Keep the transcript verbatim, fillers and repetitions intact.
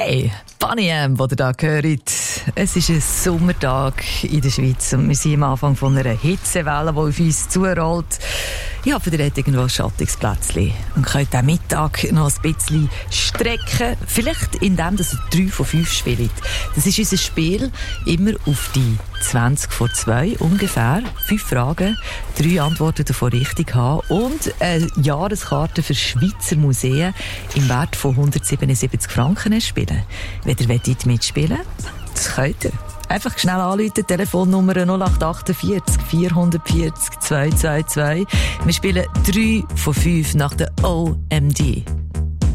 Hey, Bunny M, den ihr da hört. Es ist ein Sommertag in der Schweiz und wir sind am Anfang von einer Hitzewelle, die auf uns zurollt. Ich hoffe, ihr habt irgendwo ein schattiges Plätzchen und könnt am Mittag noch ein bisschen strecken. Vielleicht indem ihr drei von fünf spielt. Das ist unser Spiel, immer auf die zwanzig vor zwei ungefähr. Fünf Fragen, drei Antworten davon richtig haben und eine Jahreskarte für Schweizer Museen im Wert von hundertsiebenundsiebzig Franken spielen. Wenn ihr wollt mitspielen wollt, das könnt ihr. Einfach schnell anrufen, Telefonnummer null acht vier acht vier vier vier zwei zwei zwei. Wir spielen drei von fünf nach der O M D.